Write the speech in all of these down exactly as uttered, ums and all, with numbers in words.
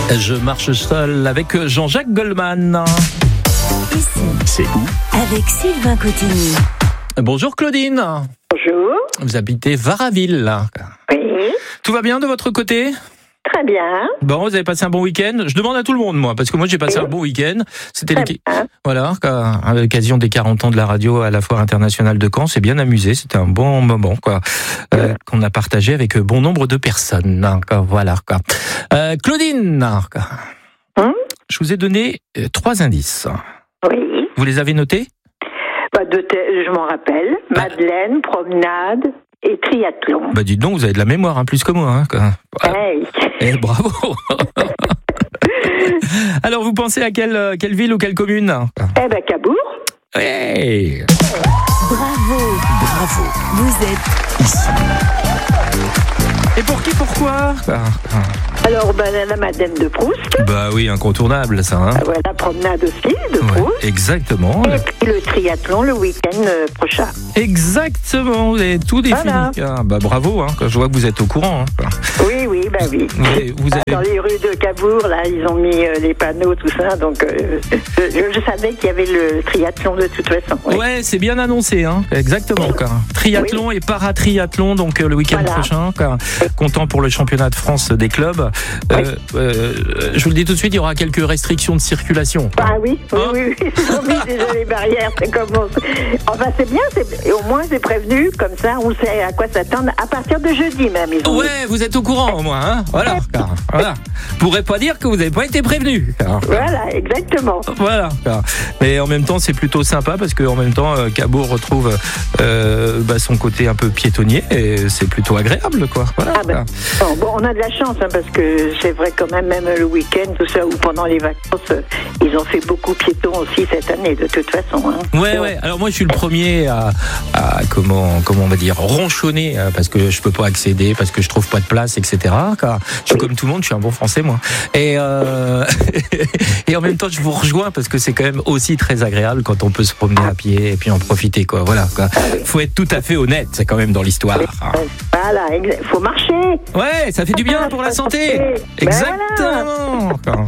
Je marche seul avec Jean-Jacques Goldman. Ici, c'est où? avec Sylvain Cotigny. Bonjour Claudine. Bonjour. Vous habitez Varaville. Oui, Tout va bien de votre côté? très bien. Bon, vous avez passé un bon week-end? Je demande à tout le monde, moi, parce que moi j'ai passé Oui. un bon week-end. C'était Très l'équi- bien. voilà, à l'occasion des quarante ans de la radio à la Foire internationale de Caen. C'est bien amusé, c'était un bon moment, quoi, euh, qu'on a partagé avec bon nombre de personnes. hein, quoi, Voilà, quoi. Euh, Claudine, quoi. Hum Je vous ai donné euh, trois indices. Oui. Vous les avez notés? Bah, de te- je m'en rappelle. Madeleine, promenade et triathlon. Bah dites donc, vous avez de la mémoire, hein, plus que moi. Hein, quoi. Hey. Eh, bravo. Alors, vous pensez à quelle, euh, quelle ville ou quelle commune? Eh ben, Cabourg. Hey. Bravo, Bravo. vous êtes Ici. Et pour qui, pourquoi? Alors, ben, la Madeleine de Proust. Bah oui, incontournable, ça. Hein. Ah, Voilà, promenade aussi de Ouais, Proust. exactement. Et puis le triathlon le week-end euh, prochain. Exactement, vous avez tout défini. Voilà. Ah, bah bravo, hein, quand je vois que vous êtes au courant. Hein. Oui, oui, bah oui. Vous avez, vous Ah, avez- Dans les rues de Cabourg, là, ils ont mis euh, les panneaux, tout ça. Donc, euh, je, je savais qu'il y avait le triathlon de toute façon. Oui. Ouais, c'est bien annoncé, hein. Exactement. Quoi. Triathlon et paratriathlon, donc euh, le week-end Voilà. prochain. Quoi. Content pour le championnat de France des clubs. Euh, Oui. euh, je vous le dis tout de suite, il y aura quelques restrictions de circulation. Ah oui, oui, Hein oui, oui. Ils ont mis déjà les barrières, c'est comment. Enfin, c'est bien, c'est... et au moins c'est prévenu, comme ça on sait à quoi s'attendre, à partir de jeudi même. Ils ont Ouais, vous êtes au courant au moins, hein. Voilà. Quoi. Voilà. Vous pourrez pas dire que vous n'avez pas été prévenu. Quoi. Voilà, exactement. Voilà. Mais en même temps, c'est plutôt sympa parce qu'en même temps, euh, Cabourg retrouve euh, bah, son côté un peu piétonnier et c'est plutôt agréable, quoi. Voilà. Ah ben, bon, bon, on a de la chance hein, parce que c'est vrai quand même, même le week-end, tout ça, ou pendant les vacances, euh, ils ont fait beaucoup piétons aussi cette année, de toute façon. Hein. Ouais, ouais. Alors moi, je suis le premier à, à comment, comment on va dire, ronchonner euh, parce que je peux pas accéder, parce que je trouve pas de place, et cetera. Car je suis comme tout le monde, je suis un bon Français, moi. Et euh, et en même temps, je vous rejoins parce que c'est quand même aussi très agréable quand on peut se promener à pied et puis en profiter, quoi. Voilà. Quoi. Faut être tout à fait honnête, c'est quand même dans l'histoire. Euh, Voilà, il faut marcher. Ouais, ça fait du bien pour la santé. Ben Exactement.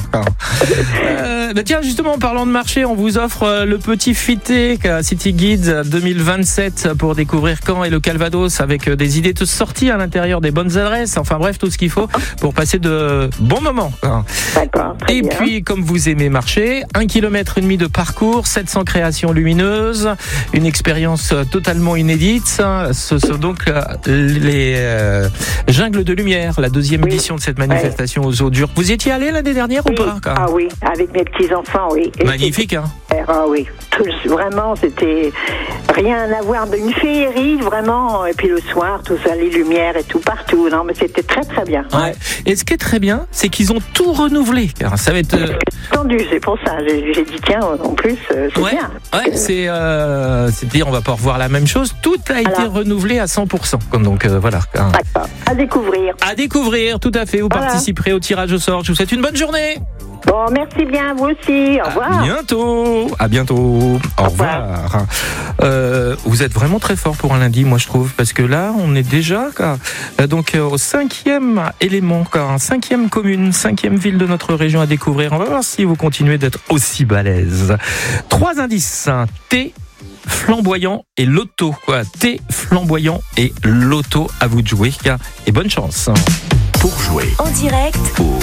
Euh, bah tiens, justement, en parlant de marché, on vous offre euh, le petit Fité City Guide deux mille vingt-sept pour découvrir Caen et le Calvados avec euh, des idées de sortie à l'intérieur, des bonnes adresses, enfin bref, tout ce qu'il faut pour passer de bons moments. D'accord, très Et bien. puis, comme vous aimez marcher, un kilomètre et demi de parcours, sept cents créations lumineuses, une expérience euh, totalement inédite. Ce sont donc euh, les euh, Jungles de Lumière, la deuxième Oui. édition de cette manifestation aux eaux dures. Vous y étiez allé l'année dernière Oui. ou pas? quoi Ah oui, avec mes petits-enfants, oui. Et Magnifique, hein? c'était- Ah oui, Tout- vraiment, c'était rien à voir d'une féerie, vraiment. Et puis le soir, tout ça, les lumières et tout partout. Non, mais c'était très très bien. Ouais. Et ce qui est très bien, c'est qu'ils ont tout renouvelé. Alors, ça va être... euh, Tendu, c'est pour ça. J'ai, j'ai dit, tiens, en plus, euh, c'est Ouais, bien. ouais, c'est, euh, c'est-à-dire on va pas revoir la même chose. Tout a été Voilà. renouvelé à cent pour cent. Donc euh, voilà. D'accord. À découvrir. À découvre, tout à fait. Vous Voilà. participerez au tirage au sort. Je vous souhaite une bonne journée. Bon, merci bien, vous aussi. Au À revoir. bientôt. À bientôt. Au revoir. Euh, vous êtes vraiment très fort pour un lundi, moi je trouve, parce que là, on est déjà quoi, euh, donc euh, au cinquième élément, quoi, un cinquième commune, cinquième ville de notre région à découvrir. On va voir si vous continuez d'être aussi balèze. Trois indices. Thé, flamboyant et loto. Quoi. Thé, flamboyant et loto. À vous de jouer. Et bonne chance. Pour jouer en direct au